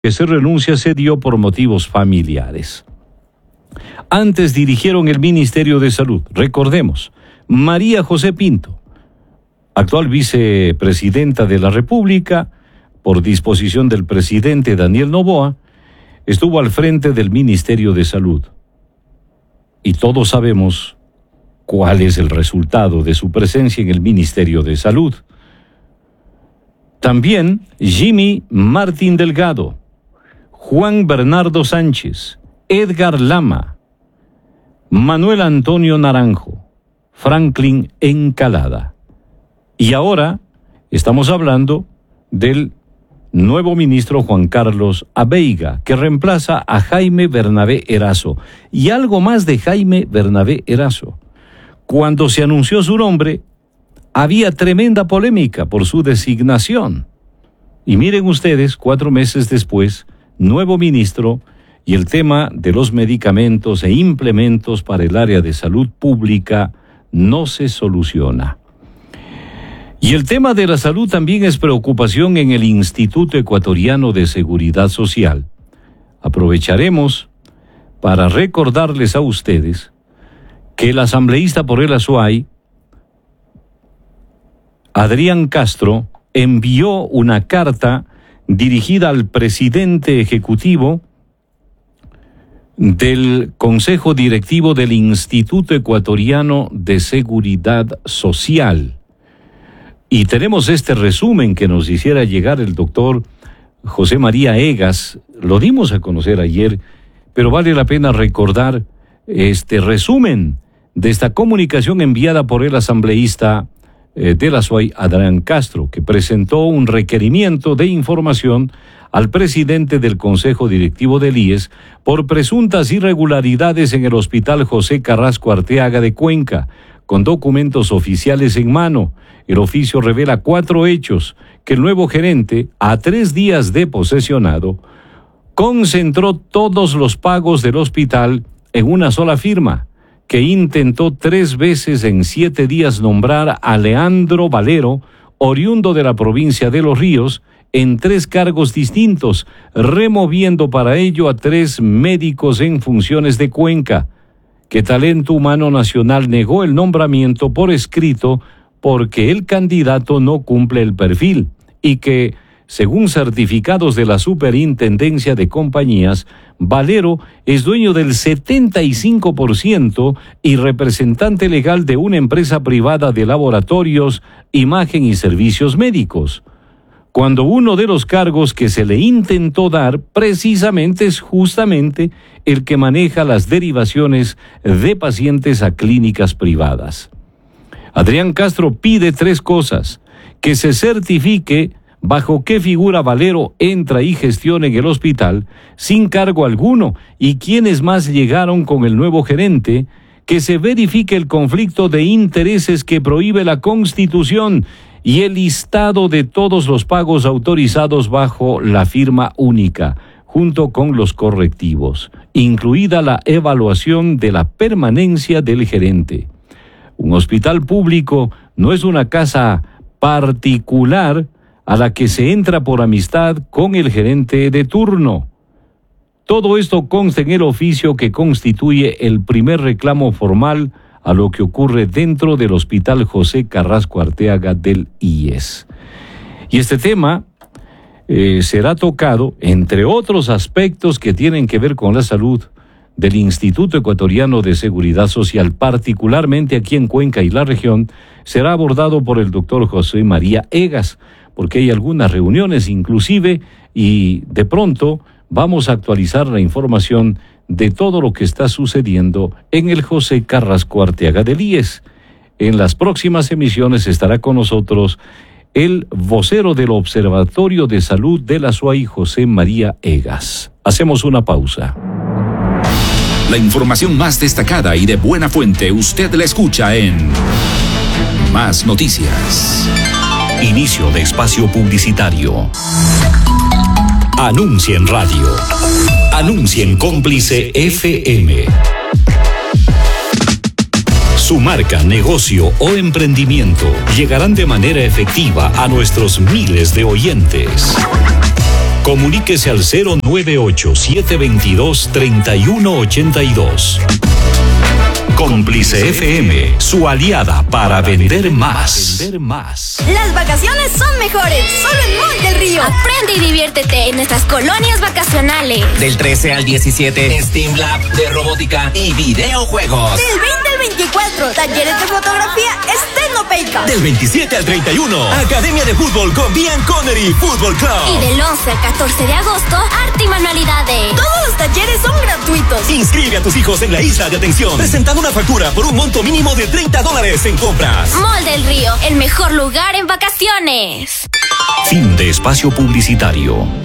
que se renuncia se dio por motivos familiares. Antes dirigieron el Ministerio de Salud, recordemos, María José Pinto, actual vicepresidenta de la República, por disposición del presidente Daniel Noboa, estuvo al frente del Ministerio de Salud. Y todos sabemos cuál es el resultado de su presencia en el Ministerio de Salud. También Jimmy Martín Delgado, Juan Bernardo Sánchez, Edgar Lama, Manuel Antonio Naranjo, Franklin Encalada. Y ahora estamos hablando del nuevo ministro Juan Carlos Abeiga, que reemplaza a Jaime Bernabé Erazo. Y algo más de Jaime Bernabé Erazo. Cuando se anunció su nombre, había tremenda polémica por su designación. Y miren ustedes, 4 meses después, nuevo ministro, y el tema de los medicamentos e implementos para el área de salud pública no se soluciona. Y el tema de la salud también es preocupación en el Instituto Ecuatoriano de Seguridad Social. Aprovecharemos para recordarles a ustedes que el asambleísta por el Azuay, Adrián Castro, envió una carta dirigida al presidente ejecutivo del Consejo Directivo del Instituto Ecuatoriano de Seguridad Social. Y tenemos este resumen que nos hiciera llegar el doctor José María Egas. Lo dimos a conocer ayer, pero vale la pena recordar este resumen de esta comunicación enviada por el asambleísta del Azuay, Adrián Castro, que presentó un requerimiento de información al presidente del Consejo Directivo del IES por presuntas irregularidades en el Hospital José Carrasco Arteaga de Cuenca, con documentos oficiales en mano. El oficio revela 4 hechos: que el nuevo gerente, a 3 días de posesionado, concentró todos los pagos del hospital en una sola firma, que intentó 3 veces en 7 días nombrar a Leandro Valero, oriundo de la provincia de Los Ríos, en 3 cargos distintos, removiendo para ello a 3 médicos en funciones de Cuenca, que Talento Humano Nacional negó el nombramiento por escrito porque el candidato no cumple el perfil, y que, según certificados de la Superintendencia de Compañías, Valero es dueño del 75% y representante legal de una empresa privada de laboratorios, imagen y servicios médicos, cuando uno de los cargos que se le intentó dar precisamente es justamente el que maneja las derivaciones de pacientes a clínicas privadas. Adrián Castro pide 3 cosas: que se certifique bajo qué figura Valero entra y gestiona en el hospital sin cargo alguno y quiénes más llegaron con el nuevo gerente, que se verifique el conflicto de intereses que prohíbe la Constitución y el listado de todos los pagos autorizados bajo la firma única, junto con los correctivos, incluida la evaluación de la permanencia del gerente. Un hospital público no es una casa particular a la que se entra por amistad con el gerente de turno. Todo esto consta en el oficio que constituye el primer reclamo formal a lo que ocurre dentro del Hospital José Carrasco Arteaga del IES. Y este tema será tocado, entre otros aspectos que tienen que ver con la salud del Instituto Ecuatoriano de Seguridad Social, particularmente aquí en Cuenca y la región, será abordado por el doctor José María Egas, porque hay algunas reuniones inclusive, y de pronto vamos a actualizar la información de todo lo que está sucediendo en el José Carrasco Arteaga del IES. En las próximas emisiones estará con nosotros el vocero del Observatorio de Salud del Azuay, José María Egas. Hacemos una pausa. La información más destacada y de buena fuente usted la escucha en Más Noticias. Inicio de espacio publicitario. Anuncia en radio. Anuncia en Cómplice FM. Su marca, negocio o emprendimiento llegarán de manera efectiva a nuestros miles de oyentes. Comuníquese al 098-722-3182. Cómplice FM, su aliada para vender más. Las vacaciones son mejores, solo en Mall del Río. Aprende y diviértete en nuestras colonias vacacionales. Del 13 al 17, Steam Lab de robótica y videojuegos. Del 20 al 24, talleres de fotografía Estenopeica. Del 27 al 31, Academia de Fútbol con Bian Connery Fútbol Club. Y del 11 al 14 de agosto, arte y manualidades. Todos los talleres son gratuitos. Inscribe a tus hijos en la isla de atención, presentando una factura por un monto mínimo de $30 en compras. Mall del Río, el mejor lugar en vacaciones. Fin de espacio publicitario.